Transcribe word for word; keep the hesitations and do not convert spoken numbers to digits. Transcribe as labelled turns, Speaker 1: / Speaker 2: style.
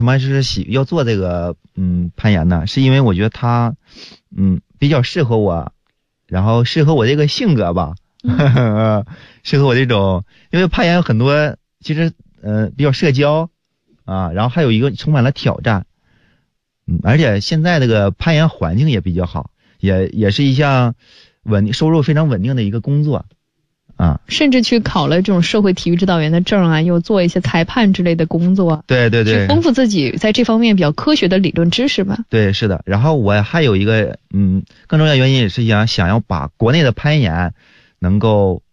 Speaker 1: 什么是喜要做这个嗯攀岩呢？是因为我觉得它嗯比较适合我，然后适合我这个性格吧，嗯、适合我这种，因为攀岩有很多其实呃比较社交啊，然后还有一个充满了挑战，嗯，而且现在这个攀岩环境也比较好，也也是一项稳定收入非常稳定的一个工作。啊，
Speaker 2: 甚至去考了这种社会体育指导员的证啊，又做一些裁判之类的工作。
Speaker 1: 对对对，
Speaker 2: 去丰富自己在这方面比较科学的理论知识吧。
Speaker 1: 对，是的。然后我还有一个嗯更重要的原因也是想想要把国内的攀岩能够